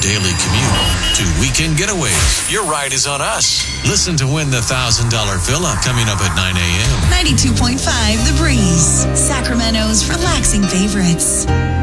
daily commute to weekend getaways. Your ride is on us. Listen to win the $1,000 Villa coming up at 9 a.m. 92.5 The Breeze, Sacramento's relaxing favorites.